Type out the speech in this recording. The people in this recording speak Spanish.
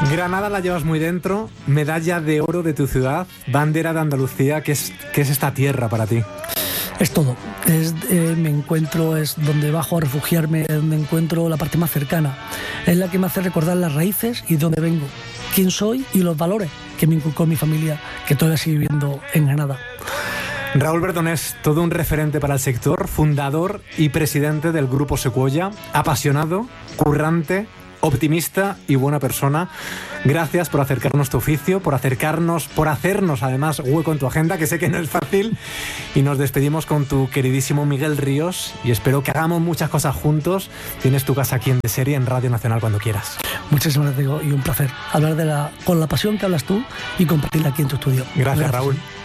Granada la llevas muy dentro, medalla de oro de tu ciudad, bandera de Andalucía. ¿Qué es esta tierra para ti? Es todo. Me encuentro, es donde bajo a refugiarme, es donde encuentro la parte más cercana. Es la que me hace recordar las raíces y de dónde vengo, quién soy y los valores que me inculcó mi familia, que todavía sigue viviendo en Granada. Raúl Bertonés, todo un referente para el sector, fundador y presidente del Grupo Sequoia, apasionado, currante, optimista y buena persona. Gracias por acercarnos tu oficio, por hacernos además hueco en tu agenda, que sé que no es fácil, y nos despedimos con tu queridísimo Miguel Ríos y espero que hagamos muchas cosas juntos. Tienes tu casa aquí en De Serie, en Radio Nacional, cuando quieras. Muchísimas gracias, Diego, y un placer hablar con la pasión que hablas tú y compartirla aquí en tu estudio. Gracias. Raúl.